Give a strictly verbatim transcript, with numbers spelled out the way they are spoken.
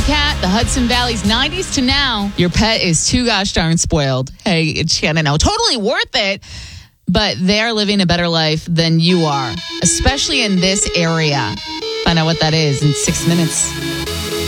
Cat, the Hudson Valley's nineties to now. Your pet is too gosh darn spoiled. Hey, it's Shannon O. Totally worth it, but they're living a better life than you are, especially in this area. Find out what that is in six minutes.